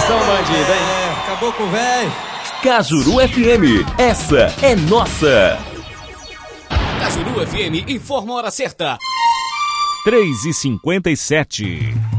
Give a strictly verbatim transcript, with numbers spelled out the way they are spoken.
Coração bandido, hein? É, acabou com o velho. Cajuru F M, essa é nossa. Cajuru F M informa a hora certa. três e cinquenta e sete.